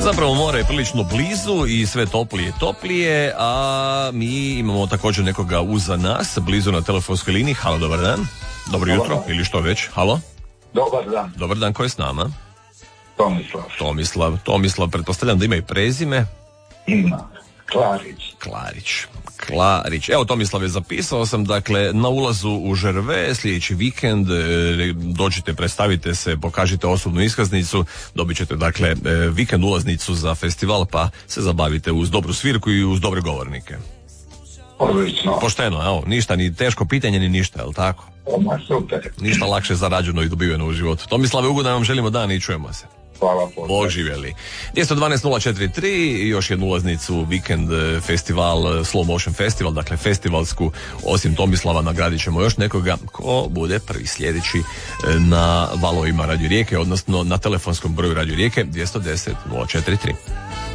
Zapravo more je prilično blizu i sve toplije i toplije, a mi imamo također nekoga uza nas, blizu na telefonskoj liniji. Halo, dobar dan. Dobro jutro, ili što već. Halo. Dobar dan. Dobar dan, ko je s nama? Tomislav. Tomislav, pretpostavljam da ima i prezime. Ima. Klarić. Evo, Tomislav je zapisao sam, dakle, na ulazu u Žerve, sljedeći vikend, dođite, predstavite se, pokažite osobnu iskaznicu, dobit ćete, dakle, vikend ulaznicu za festival, pa se zabavite uz dobru svirku i uz dobre govornike. Odlično. Pošteno, evo, ništa, ni teško pitanje, ni ništa, je li tako? Super. Ništa lakše zarađeno i dobiveno u životu. Tomislave, ugodan vam želimo dan i čujemo se. Hvala, pozdrav. Bog živjeli. 212-043 i još jednu ulaznicu, vikend festival, Slow Motion Festival, dakle festivalsku. Osim Tomislava nagradit ćemo još nekoga ko bude prvi sljedeći na valovima Radio Rijeke, odnosno na telefonskom broju Radio Rijeke 210-043.